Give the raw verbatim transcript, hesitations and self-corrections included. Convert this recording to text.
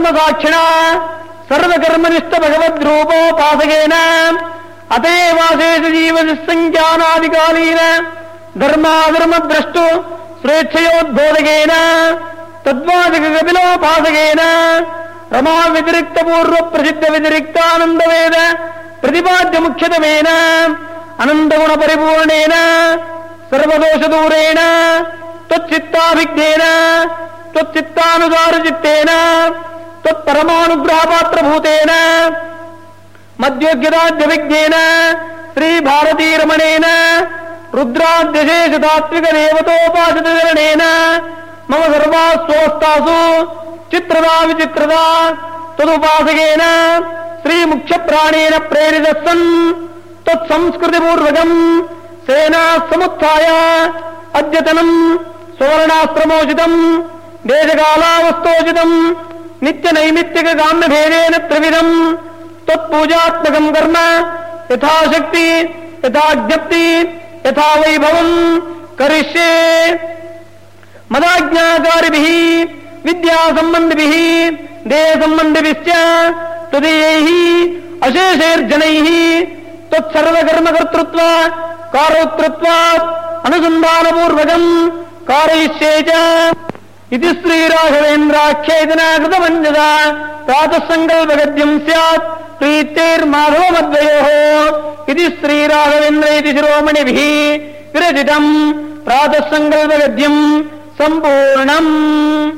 ಸಾಕ್ಷಿಣ ಸರ್ವಕರ್ಮನಿಷ್ಠ ಭಗವದ್ರೂಪೋಪಾಸಕೇನ ಅತೇವಾಶೇಷ ಜೀವ ಸಂಜ್ಞಾನಾದಿಕಾಲೀನ ಧರ್ಮಾಧರ್ಮದ್ರಷ್ಟು ಸ್ವೇಚ್ಛಯೋದ್ಬೋಧಕೇನ ತದ್ವಾಚಕ ಕಪಿಲೋಪಾಸಕೇನ ರಮಾ ವ್ಯತಿರಿಕ್ತ ಪೂರ್ವ ಪ್ರಸಿದ್ಧ ವ್ಯತಿರಿಕ್ತಾನಂದ ವೇದ ಪ್ರತಿಪಾದ್ಯ ಮುಖ್ಯತಮೇನ ಅನಂತಗುಣ ಪರಿಪೂರ್ಣೇನ ಸರ್ವದೋಷ ದೂರೇಣ ತ್ವಚ್ಚಿತ್ತಾಭಿಜ್ಞೇನ ತ್ವಚ್ಚಿತ್ತಾನುಸಾರ ಚಿತ್ತೇನ ತ್ವತ್ಪರಮಾನುಗ್ರಹ ಪಾತ್ರಭೂತೇನ ಮಧ್ಯೋಗ್ಯದಾದ್ಯವಿಜ್ಞೇನ ಶ್ರೀ ಭಾರತೀರಮಣೇನ ರುದ್ರಾದ್ಯಶೇಷ ತಾತ್ವಿಕ ದೇವತೋಪಾಸಕರಣೇನ ಮಮ ಸರ್ವಾಸ್ವಸ್ಥಾಸು ಚಿತ್ರದ ವಿಚಿತ್ರದ ತದುಪಾಸಕೇನ ಶ್ರೀ ಮುಖ್ಯ ಪ್ರಾಣೇನ ಪ್ರೇರಿತ ಸನ್ ತತ್ಸಂಸ್ಕೃತಿ ಪೂರ್ವಕಂ ಸೇನಾ ಸಮುತ್ಥಾಯ ಅದ್ಯತನಂ ಸುವರ್ಣಾಶ್ರಮೋಚಿತಂ ದೇಶಕಾಲಾವಸ್ಥೋಚಿತಂ ನಿತ್ಯ ನೈಮಿತ್ತಿಕ ಕಾಮ್ಯ ಭೇದೇನ ತ್ರಿವಿಧಂ ತತ್ಪೂಜಾತ್ಮಕಂ ಕರ್ಮ ಯಥಾಶಕ್ತಿ ಯಥಾಜ್ಞಪ್ತಿ ಯಥಾ ವೈಭವಂ ಕರಿಷ್ಯೆ ಮದಾಜ್ಞಾಕಾರಿಭಿಃ ವಿದ್ಯಾ ಸಂಬಂಧಿಭಿಃ ದೇಹ ಸಂಬಂಧಿಭಿಶ್ಚ ತದೀಯೈಃ ಅಶೇಷೈರ್ಜನೈಃ ತತ್ಸರ್ವಕರ್ಮಕರ್ತೃತ್ವ ಕಾರೋಕ್ತೃತ್ವಾತ್ ಅನುಸಂಧಾನಪೂರ್ವಕಂ ಕಾರಯಿಷ್ಯೇ ಚ ಇತಿ ಶ್ರೀರಾಘವೇಂದ್ರಾಖ್ಯೇತನ ಕೃತಮಂಜಸ ಪ್ರಾತಃ ಸಂಕಲ್ಪಗದ್ಯಂ ಸ್ಯಾತ್ ಪ್ರೀತೈರ್ಮಾಧವಮದ್ವಯೋಃ ಇತಿ ಶ್ರೀರಾಘವೇಂದ್ರ ಇತಿ ಶಿರೋಮಣಿಭಿಃ ವಿರಚಿತಂ ಪ್ರಾತಃ ಸಂಕಲ್ಪಗದ್ಯಂ ಸಂಪೂರ್ಣಂ.